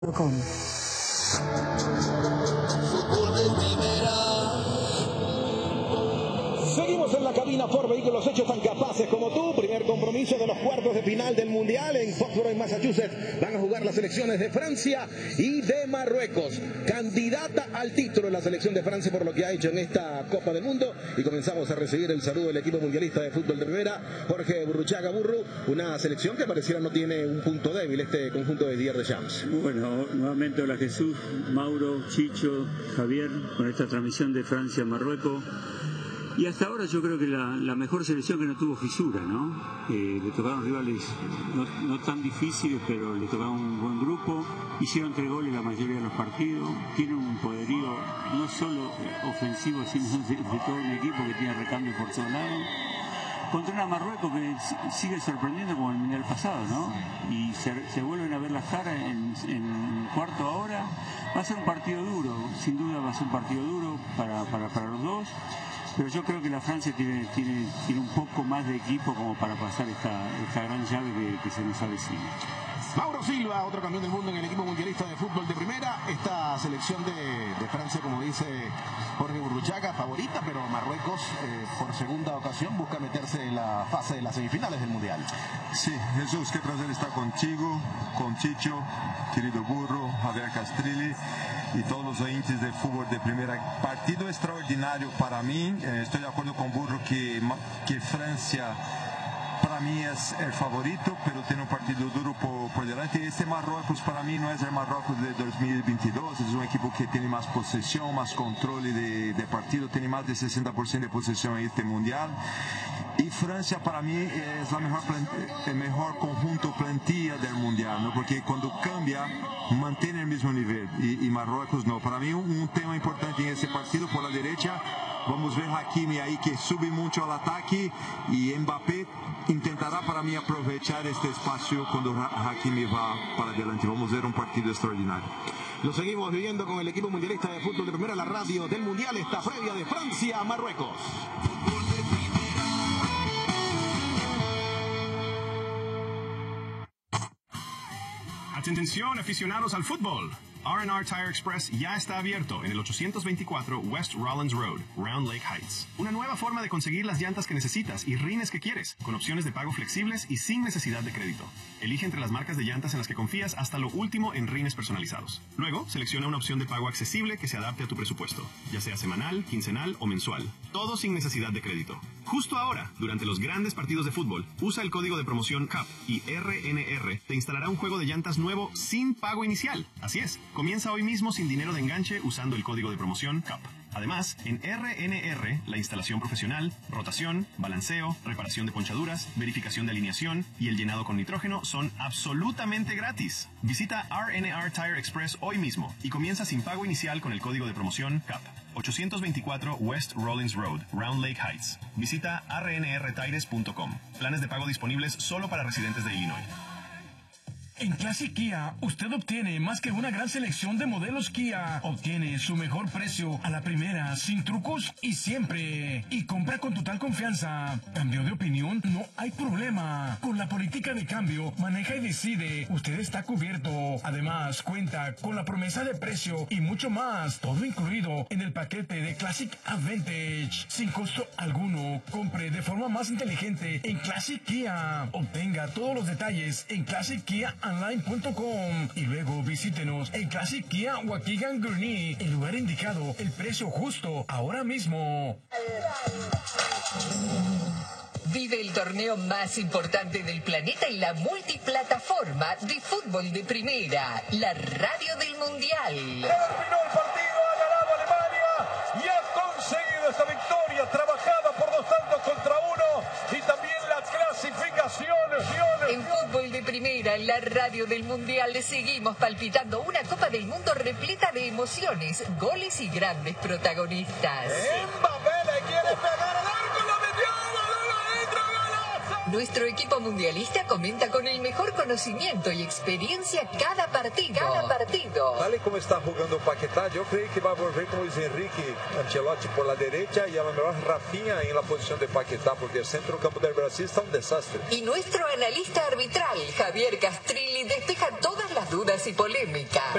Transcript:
Com. Seguimos en la cabina por vehículos hechos tan capaces como tú. Primer compromiso de los cuartos de final del Mundial en Foxborough, en Massachusetts. Van a jugar las selecciones de Francia y de Marruecos. Candidata al título en la selección de Francia por lo que ha hecho en esta Copa del Mundo. Y comenzamos a recibir el saludo del equipo mundialista de fútbol de primera, Jorge Burruchaga Burru. Una selección que pareciera no tiene un punto débil, este conjunto de Didier Deschamps. Bueno, nuevamente hola Jesús, Mauro, Chicho, Javier, con esta transmisión de Francia-Marruecos. Y hasta ahora yo creo que la mejor selección que no tuvo fisura, ¿no? Le tocaron rivales no tan difíciles, pero le tocaron un buen grupo. Hicieron 3 goles la mayoría de los partidos. Tienen un poderío no solo ofensivo, sino de todo el equipo que tiene recambio por todos lados. Contra una Marruecos que sigue sorprendiendo como el Mundial pasado, ¿no? Y se vuelven a ver las caras en cuarto ahora. Va a ser un partido duro, sin duda va a ser un partido duro para los dos. Pero yo creo que la Francia tiene un poco más de equipo como para pasar esta gran llave que se nos avecina. Mauro Silva, otro campeón del mundo en el equipo mundialista de fútbol de primera. Esta selección de Francia, como dice Jorge Burruchaga, favorita, pero Marruecos por segunda ocasión busca meterse en la fase de las semifinales del Mundial. Sí, Jesús, qué placer estar contigo, con Chicho, querido Burro, Javier Castrilli y todos los oyentes de fútbol de primera. Partido extraordinario para mí. Estoy de acuerdo con Burro que Francia para mí es el favorito, pero tiene un partido duro por delante. Este Marruecos para mí no es el Marruecos de 2022, es un equipo que tiene más posesión, más control de partido, tiene más de 60% de posesión en este mundial. Y Francia para mí es el mejor conjunto plantilla del mundial, ¿no? Porque cuando cambia mantiene el mismo nivel y Marruecos no. Para mí un tema importante en ese partido por la derecha, vamos a ver Hakimi ahí que sube mucho al ataque y Mbappé intentará para mí aprovechar este espacio cuando Hakimi va para adelante. Vamos a ver un partido extraordinario. Lo seguimos viviendo con el equipo mundialista de fútbol de primera, la radio del Mundial, esta previa de Francia a Marruecos. Atención aficionados al fútbol. R&R Tire Express ya está abierto en el 824 West Rollins Road, Round Lake Heights. Una nueva forma de conseguir las llantas que necesitas y rines que quieres, con opciones de pago flexibles y sin necesidad de crédito. Elige entre las marcas de llantas en las que confías hasta lo último en rines personalizados. Luego, selecciona una opción de pago accesible que se adapte a tu presupuesto, ya sea semanal, quincenal o mensual. Todo sin necesidad de crédito. Justo ahora, durante los grandes partidos de fútbol, usa el código de promoción CUP y RNR te instalará un juego de llantas nuevo sin pago inicial. Así es. Comienza hoy mismo sin dinero de enganche usando el código de promoción CUP. Además, en RNR, la instalación profesional, rotación, balanceo, reparación de ponchaduras, verificación de alineación y el llenado con nitrógeno son absolutamente gratis. Visita RNR Tire Express hoy mismo y comienza sin pago inicial con el código de promoción CUP. 824 West Rollins Road, Round Lake Heights. Visita rnrtires.com. Planes de pago disponibles solo para residentes de Illinois. En Classic Kia, usted obtiene más que una gran selección de modelos Kia. Obtiene su mejor precio a la primera, sin trucos y siempre. Y compra con total confianza. ¿Cambió de opinión? No hay problema. Con la política de cambio, maneja y decide. Usted está cubierto. Además, cuenta con la promesa de precio y mucho más. Todo incluido en el paquete de Classic Advantage. Sin costo alguno. Compre de forma más inteligente en Classic Kia. Obtenga todos los detalles en Classic Kia online.com y luego visítenos en Classic Kia Waukegan Gurnee, el lugar indicado, el precio justo, ahora mismo. Vive el torneo más importante del planeta en la multiplataforma de fútbol de primera, la radio del Mundial. Terminó el partido, ha ganado Alemania y ha conseguido esta victoria trabajada por 2-1 y también la clasificación. En fútbol de primera, en la radio del Mundial, seguimos palpitando una Copa del Mundo repleta de emociones, goles y grandes protagonistas. Mbappé le quiere pegar al arco, lo metió, adentro, golazo. Nuestro equipo mundialista comenta con el mejor conocimiento y experiencia cada partido. Tal y como está jugando Paquetá, yo creo que va a volver con Luis Enrique Ancelotti por la derecha y a lo mejor Rafinha en la posición de Paquetá, porque el centro campo del Brasil está un desastre. Y nuestro analista arbitral, Javier Castrilli, despeja todas las dudas y polémicas.